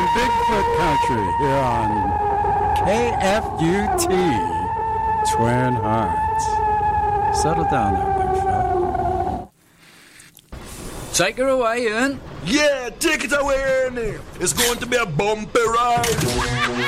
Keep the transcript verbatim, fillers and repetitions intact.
Bigfoot Country here on K F U T, Twin Hearts. Settle down there, big fella. Take her away, Ian. Yeah, take it away, Ernie. It's going to be a bumpy ride.